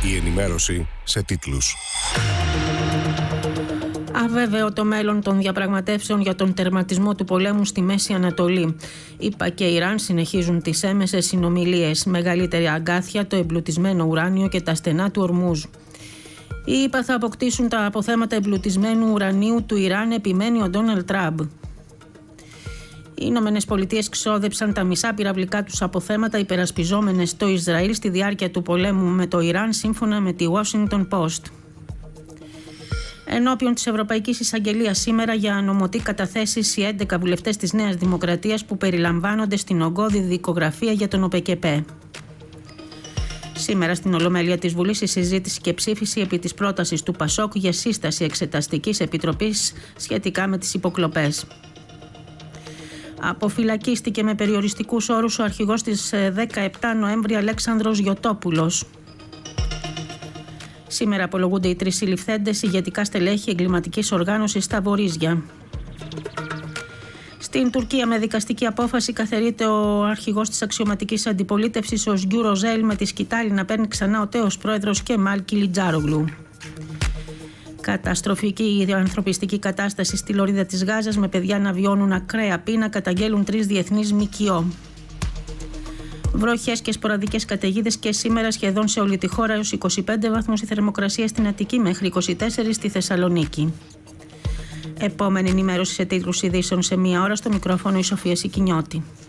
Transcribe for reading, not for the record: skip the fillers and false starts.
Η ενημέρωση σε τίτλους. Αβέβαιο το μέλλον των διαπραγματεύσεων για τον τερματισμό του πολέμου στη Μέση Ανατολή. ΗΠΑ και Ιράν συνεχίζουν τις έμεσες συνομιλίες. Μεγαλύτερη αγκάθια, το εμπλουτισμένο ουράνιο και τα στενά του Ορμούζ. Οι ΗΠΑ θα αποκτήσουν τα αποθέματα εμπλουτισμένου ουρανίου του Ιράν, επιμένει ο Ντόναλντ Τραμπ. Οι Ηνωμένες Πολιτείες ξόδεψαν τα μισά πυραυλικά τους αποθέματα υπερασπιζόμενες το Ισραήλ στη διάρκεια του πολέμου με το Ιράν, σύμφωνα με τη Washington Post. Ενώπιον της Ευρωπαϊκής Εισαγγελίας σήμερα για νομοτή καταθέσεις οι 11 βουλευτές της Νέας Δημοκρατίας που περιλαμβάνονται στην ογκώδη δικογραφία για τον ΟΠΕΚΕΠΕ. Σήμερα στην Ολομέλεια της Βουλής η συζήτηση και ψήφιση επί της πρότασης του ΠΑΣΟΚ για σύσταση εξεταστικής επιτροπής σχετικά με τις υποκλοπές. Αποφυλακίστηκε με περιοριστικούς όρους ο αρχηγός της 17 Νοέμβρη Αλέξανδρος Γιωτόπουλος. Σήμερα απολογούνται οι 3 συλληφθέντες ηγετικά στελέχη εγκληματικής οργάνωσης στα Βορίζια. Στην Τουρκία με δικαστική απόφαση καθερείται ο αρχηγός της αξιωματικής αντιπολίτευσης ο Σγκιού Ροζέλ με τη σκητάλη να παίρνει ξανά ο τέος πρόεδρος Κεμάλ Κιλιτζάρογλου. Καταστροφική η ανθρωπιστική κατάσταση στη λωρίδα της Γάζας με παιδιά να βιώνουν ακραία πείνα, καταγγέλουν 3 διεθνείς ΜΚΟ. Βροχές και σποραδικές καταιγίδες και σήμερα σχεδόν σε όλη τη χώρα, έως 25 βαθμούς η θερμοκρασία στην Αττική μέχρι 24 στη Θεσσαλονίκη. Επόμενη ενημέρωση σε τίτλους ειδήσεων σε 1 ώρα, στο μικρόφωνο η Σοφία Σικινιώτη.